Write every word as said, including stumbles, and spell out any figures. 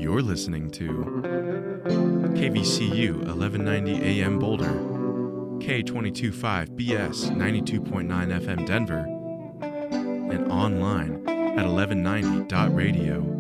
You're listening to K V C U eleven ninety A M Boulder, K two two five B S ninety-two point nine F M Denver, and online at eleven ninety dot radio.